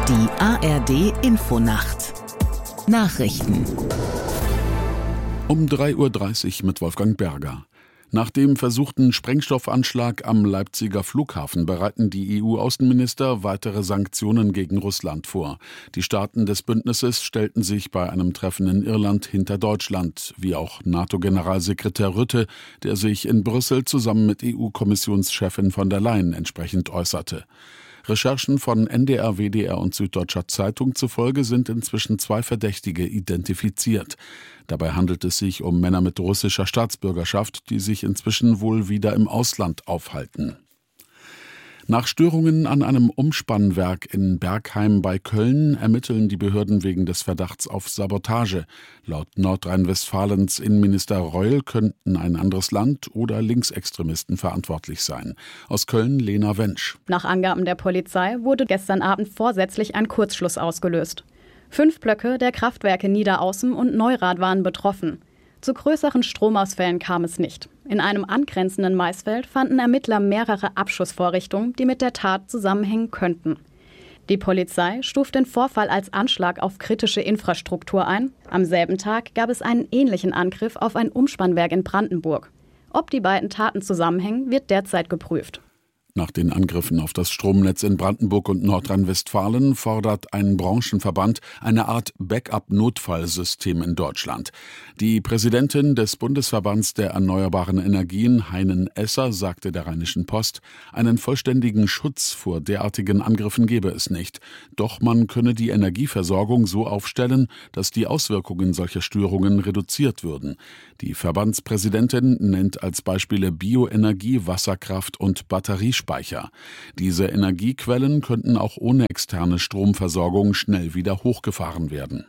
Die ARD-Infonacht. Nachrichten. Um 3:30 Uhr mit Wolfgang Berger. Nach dem versuchten Sprengstoffanschlag am Leipziger Flughafen bereiten die EU-Außenminister weitere Sanktionen gegen Russland vor. Die Staaten des Bündnisses stellten sich bei einem Treffen in Irland hinter Deutschland, wie auch NATO-Generalsekretär Rutte, der sich in Brüssel zusammen mit EU-Kommissionschefin von der Leyen entsprechend äußerte. Recherchen von NDR, WDR und Süddeutscher Zeitung zufolge sind inzwischen 2 Verdächtige identifiziert. Dabei handelt es sich um Männer mit russischer Staatsbürgerschaft, die sich inzwischen wohl wieder im Ausland aufhalten. Nach Störungen an einem Umspannwerk in Bergheim bei Köln ermitteln die Behörden wegen des Verdachts auf Sabotage. Laut Nordrhein-Westfalens Innenminister Reul könnten ein anderes Land oder Linksextremisten verantwortlich sein. Aus Köln Lena Wensch. Nach Angaben der Polizei wurde gestern Abend vorsätzlich ein Kurzschluss ausgelöst. 5 Blöcke der Kraftwerke Niederaußen und Neurath waren betroffen. Zu größeren Stromausfällen kam es nicht. In einem angrenzenden Maisfeld fanden Ermittler mehrere Abschussvorrichtungen, die mit der Tat zusammenhängen könnten. Die Polizei stuft den Vorfall als Anschlag auf kritische Infrastruktur ein. Am selben Tag gab es einen ähnlichen Angriff auf ein Umspannwerk in Brandenburg. Ob die beiden Taten zusammenhängen, wird derzeit geprüft. Nach den Angriffen auf das Stromnetz in Brandenburg und Nordrhein-Westfalen fordert ein Branchenverband eine Art Backup-Notfallsystem in Deutschland. Die Präsidentin des Bundesverbands der erneuerbaren Energien, Heinen Esser, sagte der Rheinischen Post, einen vollständigen Schutz vor derartigen Angriffen gebe es nicht. Doch man könne die Energieversorgung so aufstellen, dass die Auswirkungen solcher Störungen reduziert würden. Die Verbandspräsidentin nennt als Beispiele Bioenergie, Wasserkraft und Batteriespeicher. Diese Energiequellen könnten auch ohne externe Stromversorgung schnell wieder hochgefahren werden.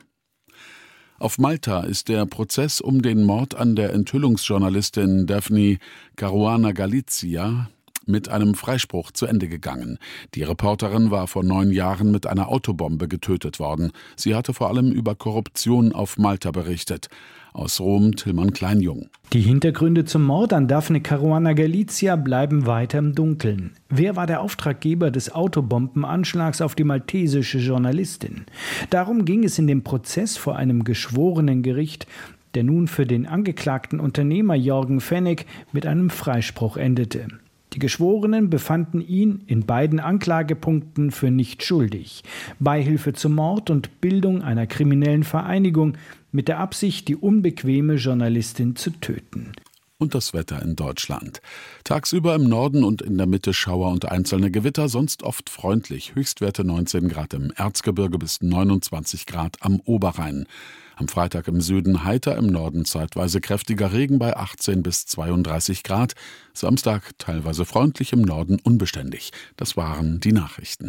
Auf Malta ist der Prozess um den Mord an der Enthüllungsjournalistin Daphne Caruana Galizia mit einem Freispruch zu Ende gegangen. Die Reporterin war vor 9 Jahren mit einer Autobombe getötet worden. Sie hatte vor allem über Korruption auf Malta berichtet. Aus Rom Tillmann Kleinjung. Die Hintergründe zum Mord an Daphne Caruana Galizia bleiben weiter im Dunkeln. Wer war der Auftraggeber des Autobombenanschlags auf die maltesische Journalistin? Darum ging es in dem Prozess vor einem Geschworenengericht, der nun für den angeklagten Unternehmer Jorgen Fenech mit einem Freispruch endete. Die Geschworenen befanden ihn in beiden Anklagepunkten für nicht schuldig. Beihilfe zum Mord und Bildung einer kriminellen Vereinigung mit der Absicht, die unbequeme Journalistin zu töten. Und das Wetter in Deutschland. Tagsüber im Norden und in der Mitte Schauer und einzelne Gewitter, sonst oft freundlich. Höchstwerte 19 Grad im Erzgebirge bis 29 Grad am Oberrhein. Am Freitag im Süden heiter, im Norden zeitweise kräftiger Regen bei 18 bis 32 Grad. Samstag teilweise freundlich, im Norden unbeständig. Das waren die Nachrichten.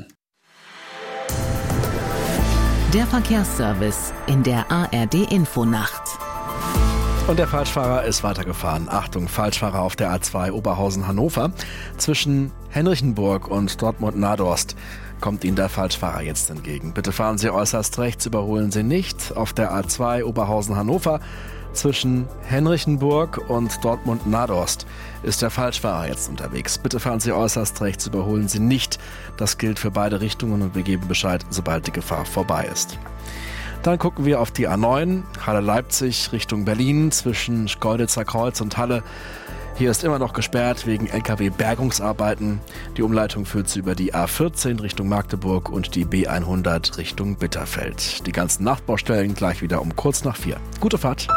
Der Verkehrsservice in der ARD-Infonacht. Und der Falschfahrer ist weitergefahren. Achtung, Falschfahrer auf der A2 Oberhausen-Hannover. Zwischen Henrichenburg und Dortmund-Nadorst kommt Ihnen der Falschfahrer jetzt entgegen. Bitte fahren Sie äußerst rechts, überholen Sie nicht. Auf der A2 Oberhausen-Hannover zwischen Henrichenburg und Dortmund-Nadorst ist der Falschfahrer jetzt unterwegs. Bitte fahren Sie äußerst rechts, überholen Sie nicht. Das gilt für beide Richtungen und wir geben Bescheid, sobald die Gefahr vorbei ist. Dann gucken wir auf die A9, Halle-Leipzig Richtung Berlin zwischen Golditzer Kreuz und Halle. Hier ist immer noch gesperrt wegen LKW-Bergungsarbeiten. Die Umleitung führt Sie über die A14 Richtung Magdeburg und die B100 Richtung Bitterfeld. Die ganzen Nachtbaustellen gleich wieder um kurz nach 4. Gute Fahrt.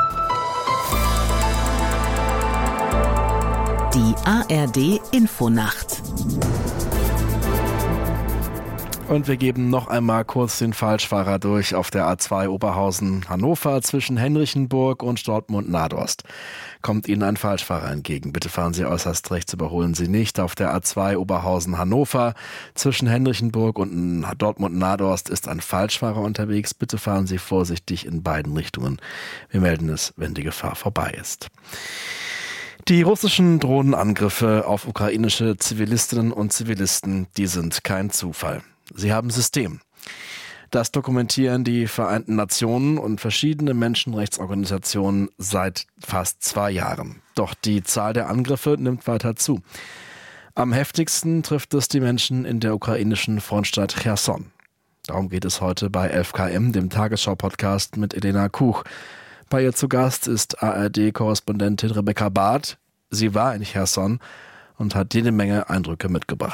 Die ARD-Infonacht. Und wir geben noch einmal kurz den Falschfahrer durch auf der A2 Oberhausen-Hannover zwischen Henrichenburg und Dortmund-Nadorst. Kommt Ihnen ein Falschfahrer entgegen. Bitte fahren Sie äußerst rechts, überholen Sie nicht. Auf der A2 Oberhausen-Hannover zwischen Henrichenburg und Dortmund-Nadorst ist ein Falschfahrer unterwegs. Bitte fahren Sie vorsichtig in beiden Richtungen. Wir melden es, wenn die Gefahr vorbei ist. Die russischen Drohnenangriffe auf ukrainische Zivilistinnen und Zivilisten, die sind kein Zufall. Sie haben System. Das dokumentieren die Vereinten Nationen und verschiedene Menschenrechtsorganisationen seit fast 2 Jahren. Doch die Zahl der Angriffe nimmt weiter zu. Am heftigsten trifft es die Menschen in der ukrainischen Frontstadt Cherson. Darum geht es heute bei 11KM, dem Tagesschau-Podcast mit Elena Kuch. Bei ihr zu Gast ist ARD-Korrespondentin Rebecca Barth. Sie war in Cherson und hat jede Menge Eindrücke mitgebracht.